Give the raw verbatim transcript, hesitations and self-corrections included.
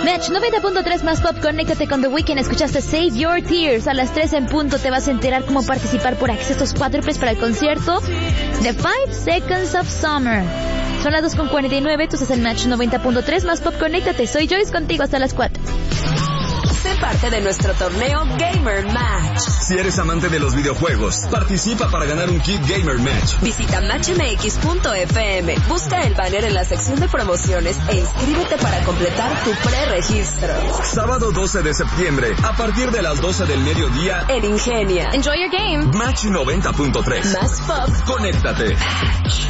Match noventa punto tres más pop, conéctate con The Weeknd. Escuchaste Save Your Tears. A las tres en punto te vas a enterar cómo participar por accesos cuádruples para el concierto The Five Seconds of Summer. Son las dos con cuarenta y nueve, tú estás en Match noventa punto tres más pop, conéctate. Soy Joyce contigo hasta las cuatro. Sé parte de nuestro torneo Gamer Match. Si eres amante de los videojuegos, participa para ganar un kit Gamer Match. Visita match m x punto f m, busca el banner en la sección de promociones e inscríbete para completar tu preregistro. Sábado doce de septiembre, a partir de las doce del mediodía, en Ingenia. Enjoy your game. Match noventa punto tres. Más pop. Conéctate. Match.